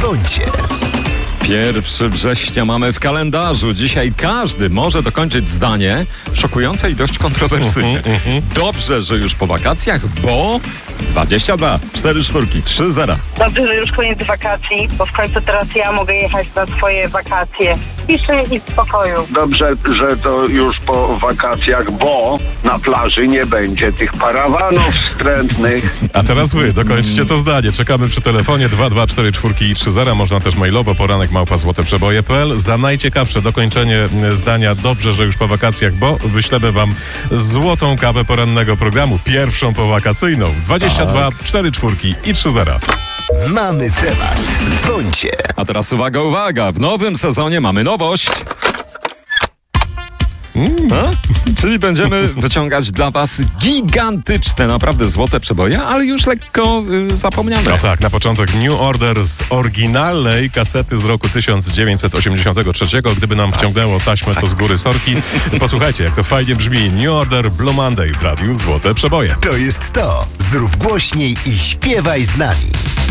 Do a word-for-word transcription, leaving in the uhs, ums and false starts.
Dzwońcie. pierwszego września mamy w kalendarzu. Dzisiaj każdy może dokończyć zdanie szokujące i dość kontrowersyjne. Uh-huh, uh-huh. Dobrze, że już po wakacjach, bo dwadzieścia dwa, cztery czwórki, trzy zera. Dobrze, że już koniec wakacji, bo w końcu teraz ja mogę jechać na swoje wakacje. Ciszy i w spokoju. Dobrze, że to już po wakacjach, bo na plaży nie będzie tych parawanów wstrętnych. A teraz wy, dokończcie to zdanie. Czekamy przy telefonie dwa dwa cztery cztery i trzy zera. Można też mailowo poranek małpa złote przeboje kropka p l. Za najciekawsze dokończenie zdania dobrze, że już po wakacjach, bo wyślemy wam złotą kawę porannego programu. Pierwszą powakacyjną. dwadzieścia dwa, cztery czwórki i trzy zera. Mamy temat. Dzwońcie. A teraz uwaga, uwaga. W nowym sezonie mamy nowość. A? Czyli będziemy wyciągać dla was gigantyczne, naprawdę złote przeboje, ale już lekko y, zapomniane. No tak, na początek New Order z oryginalnej kasety z roku tysiąc dziewięćset osiemdziesiątego trzeciego. Gdyby nam wciągnęło taśmę, to z góry sorki. Posłuchajcie, jak to fajnie brzmi. New Order, Blue Monday w radiu Złote Przeboje. To jest to. Zrób głośniej i śpiewaj z nami.